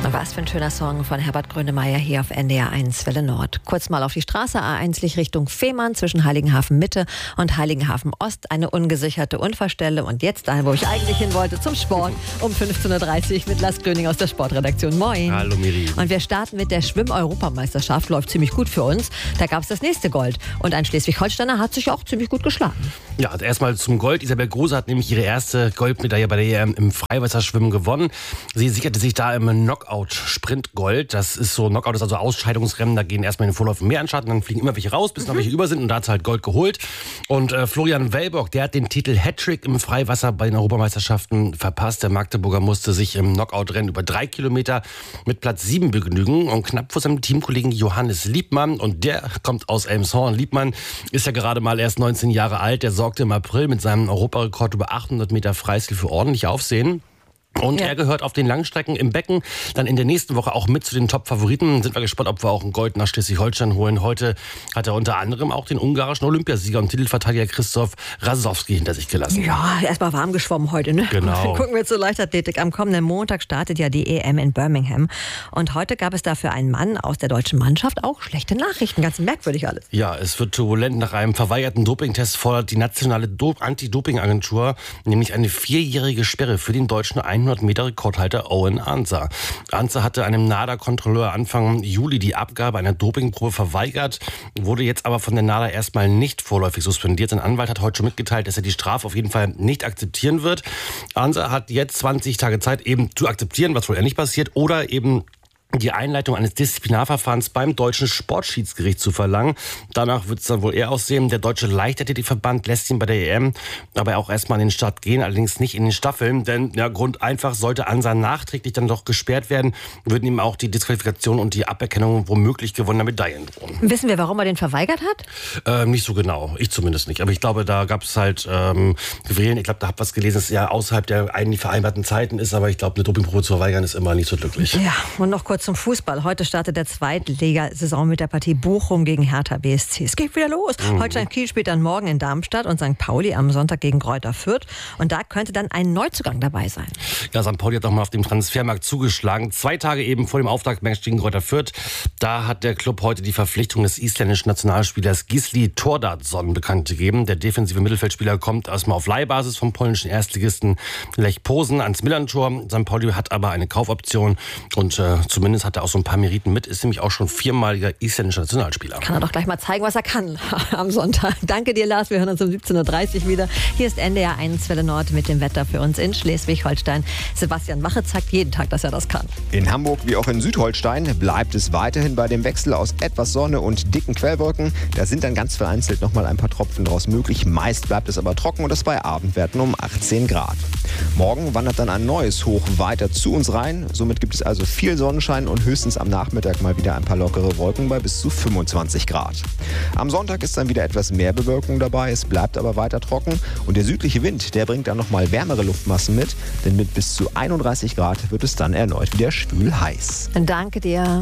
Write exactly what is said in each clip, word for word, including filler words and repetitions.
Was für ein schöner Song von Herbert Grönemeyer hier auf N D R eins Welle Nord. Kurz mal auf die Straße A eins Richtung Fehmarn zwischen Heiligenhafen Mitte und Heiligenhafen Ost. Eine ungesicherte Unfallstelle. Und jetzt dahin, wo ich eigentlich hin wollte, zum Sport um fünfzehn Uhr dreißig mit Lars Gröning aus der Sportredaktion. Moin. Hallo Miri. Und wir starten mit der Schwimm-Europameisterschaft. Läuft ziemlich gut für uns. Da gab es das nächste Gold. Und ein Schleswig-Holsteiner hat sich auch ziemlich gut geschlagen. Ja, erstmal zum Gold. Isabel Große hat nämlich ihre erste Goldmedaille bei der E M im Freiwasserschwimmen gewonnen. Sie sicherte sich da im Knockout-Sprint-Gold. Das ist so, Knockout ist also Ausscheidungsrennen. Da gehen erstmal in den Vorläufen mehr an Schatten, dann fliegen immer welche raus, bis noch welche über sind. Und da hat sie halt Gold geholt. Und äh, Florian Wellbock, der hat den Titel Hattrick im Freiwasser bei den Europameisterschaften verpasst. Der Magdeburger musste sich im Knockout-Rennen über drei Kilometer mit Platz sieben begnügen. Und knapp vor seinem Teamkollegen Johannes Liebmann. Und der kommt aus Elmshorn. Liebmann ist ja gerade mal erst neunzehn Jahre alt. Der sorgte im April mit seinem Europarekord über achthundert Meter Freistil für ordentlich Aufsehen. Und ja. Er gehört auf den Langstrecken im Becken dann in der nächsten Woche auch mit zu den Top-Favoriten. Sind wir gespannt, ob wir auch ein Gold nach Schleswig-Holstein holen. Heute hat er unter anderem auch den ungarischen Olympiasieger und Titelverteidiger Christoph Rasowski hinter sich gelassen. Ja, erstmal warm geschwommen heute, ne? Genau. Gucken wir zur Leichtathletik. Am kommenden Montag startet ja die E M in Birmingham. Und heute gab es dafür einen Mann aus der deutschen Mannschaft auch schlechte Nachrichten. Ganz merkwürdig alles. Ja, es wird turbulent. Nach einem verweigerten Dopingtest fordert die nationale Do- Anti-Doping-Agentur nämlich eine vierjährige Sperre für den deutschen hundert Meter Rekordhalter Owen Ancer. Ancer hatte einem NADA-Kontrolleur Anfang Juli die Abgabe einer Dopingprobe verweigert, wurde jetzt aber von der NADA erstmal nicht vorläufig suspendiert. Sein Anwalt hat heute schon mitgeteilt, dass er die Strafe auf jeden Fall nicht akzeptieren wird. Ancer hat jetzt zwanzig Tage Zeit, eben zu akzeptieren, was wohl eher nicht passiert, oder eben die Einleitung eines Disziplinarverfahrens beim deutschen Sportschiedsgericht zu verlangen. Danach wird es dann wohl eher aussehen. Der deutsche Leichtathletikverband lässt ihn bei der E M aber auch erstmal in den Start gehen, allerdings nicht in den Staffeln, denn ja, Grund einfach, sollte Ancer nachträglich dann doch gesperrt werden, würden ihm auch die Disqualifikation und die Aberkennung womöglich gewonnener Medaillen drohen. Wissen wir, warum er den verweigert hat? Ähm, nicht so genau, ich zumindest nicht. Aber ich glaube, da gab es halt ähm, Querelen. Ich glaube, da habe was gelesen, dass es ja außerhalb der eigentlich vereinbarten Zeiten ist, aber ich glaube, eine Dopingprobe zu verweigern ist immer nicht so glücklich. Ja, und noch kurz zum Fußball. Heute startet der Zweitligasaison mit der Partie Bochum gegen Hertha B S C. Es geht wieder los. Mhm. Holstein Kiel spielt dann morgen in Darmstadt und Sankt Pauli am Sonntag gegen Greuther Fürth. Und da könnte dann ein Neuzugang dabei sein. Ja, Sankt Pauli hat auch mal auf dem Transfermarkt zugeschlagen. Zwei Tage eben vor dem Auftaktmatch gegen Greuther Fürth. Da hat der Club heute die Verpflichtung des isländischen Nationalspielers Gisli Thordarson bekannt gegeben. Der defensive Mittelfeldspieler kommt erstmal auf Leihbasis vom polnischen Erstligisten Lech Posen ans Millerntor. Sankt Pauli hat aber eine Kaufoption und äh, zumindest hat er auch so ein paar Meriten mit, ist nämlich auch schon viermaliger isländischer Nationalspieler. Kann er doch gleich mal zeigen, was er kann am Sonntag. Danke dir, Lars. Wir hören uns um siebzehn Uhr dreißig wieder. Hier ist N D R eins Welle Nord mit dem Wetter für uns in Schleswig-Holstein. Sebastian Wache zeigt jeden Tag, dass er das kann. In Hamburg wie auch in Südholstein bleibt es weiterhin bei dem Wechsel aus etwas Sonne und dicken Quellwolken. Da sind dann ganz vereinzelt noch mal ein paar Tropfen draus möglich. Meist bleibt es aber trocken und das bei Abendwerten um achtzehn Grad. Morgen wandert dann ein neues Hoch weiter zu uns rein. Somit gibt es also viel Sonnenschein und höchstens am Nachmittag mal wieder ein paar lockere Wolken bei bis zu fünfundzwanzig Grad. Am Sonntag ist dann wieder etwas mehr Bewölkung dabei, es bleibt aber weiter trocken und der südliche Wind, der bringt dann nochmal wärmere Luftmassen mit, denn mit bis zu einunddreißig Grad wird es dann erneut wieder schwül heiß. Danke dir.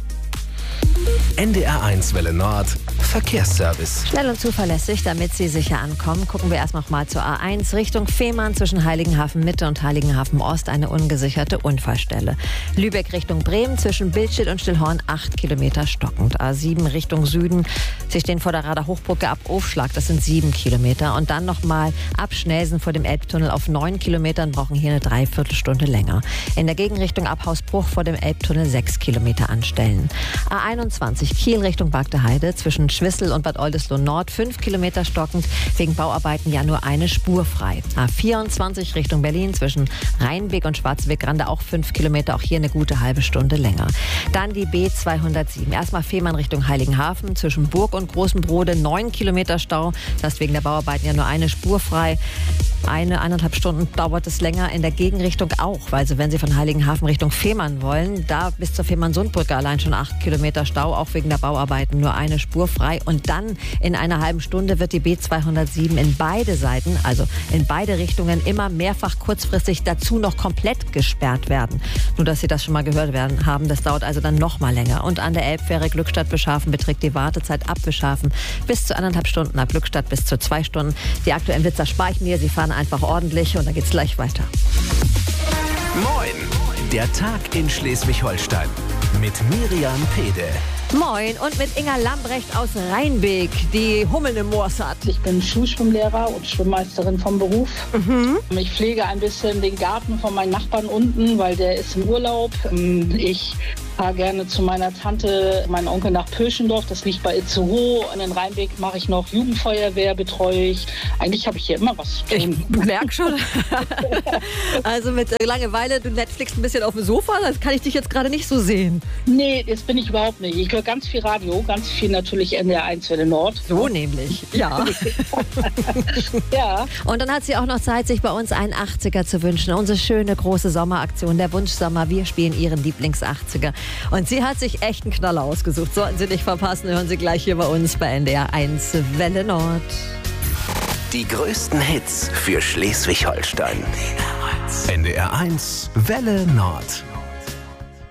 N D R eins Welle Nord Verkehrsservice. Schnell und zuverlässig, damit Sie sicher ankommen. Gucken wir erst noch mal zur A eins Richtung Fehmarn zwischen Heiligenhafen Mitte und Heiligenhafen Ost eine ungesicherte Unfallstelle. Lübeck Richtung Bremen zwischen Bildstedt und Stillhorn acht Kilometer stockend. A sieben Richtung Süden. Sie stehen vor der Rader Hochbrücke ab Ofschlag, das sind sieben Kilometer. Und dann noch mal ab Schnelsen vor dem Elbtunnel auf neun Kilometern, brauchen hier eine Dreiviertelstunde länger. In der Gegenrichtung ab Hausbruch vor dem Elbtunnel sechs Kilometer anstellen. A einundzwanzig Kiel Richtung Bagdeheide zwischen Schwissel und Bad Oldesloe Nord fünf Kilometer stockend, wegen Bauarbeiten ja nur eine Spur frei. A vierundzwanzig Richtung Berlin zwischen Rheinbeek und Schwarzweggrande auch fünf Kilometer, auch hier eine gute halbe Stunde länger. Dann die B zweihundertsieben. Erstmal Fehmarn Richtung Heiligenhafen zwischen Burg und Großem Brode neun Kilometer Stau. Das heißt wegen der Bauarbeiten ja nur eine Spur frei. Eine, eineinhalb Stunden dauert es länger, in der Gegenrichtung auch. Also wenn Sie von Heiligenhafen Richtung Fehmarn wollen, da bis zur Fehmarn-Sundbrücke allein schon acht Kilometer Stau, auch wegen der Bauarbeiten nur eine Spur frei. Und dann in einer halben Stunde wird die B zweihundertsieben in beide Seiten, also in beide Richtungen, immer mehrfach kurzfristig dazu noch komplett gesperrt werden. Nur, dass Sie das schon mal gehört werden haben, das dauert also dann noch mal länger. Und an der Elbfähre Glückstadt-Bischhafen beträgt die Wartezeit ab Bischhafen bis zu anderthalb Stunden, ab Glückstadt bis zu zwei Stunden. Die aktuellen Witzer spare ich mir, Sie fahren einfach ordentlich und dann geht's gleich weiter. Moin! Der Tag in Schleswig-Holstein mit Miriam Pede. Moin, und mit Inga Lambrecht aus Rheinbeek, die Hummeln im Moors hat. Ich bin Schulschwimmlehrer und Schwimmmeisterin vom Beruf. Mhm. Ich pflege ein bisschen den Garten von meinen Nachbarn unten, weil der ist im Urlaub. Ich fahre gerne zu meiner Tante, meinen Onkel nach Pöschendorf. Das liegt bei Itzehoe. Und in Rheinbeek mache ich noch Jugendfeuerwehr, betreue ich. Eigentlich habe ich hier immer was zu tun. Ich merke schon. Also mit Langeweile, du Netflix ein bisschen auf dem Sofa, das kann ich dich jetzt gerade nicht so sehen. Nee, das bin ich überhaupt nicht. Ich höre ganz viel Radio, ganz viel natürlich N D R eins Welle Nord. So nämlich, ja. Ja. Und dann hat sie auch noch Zeit, sich bei uns einen achtziger zu wünschen. Unsere schöne große Sommeraktion, der Wunschsommer. Wir spielen ihren Lieblings-achtziger. Und sie hat sich echt einen Knaller ausgesucht. Sollten Sie nicht verpassen, hören Sie gleich hier bei uns bei N D R eins Welle Nord. Die größten Hits für Schleswig-Holstein. N D R eins Welle Nord.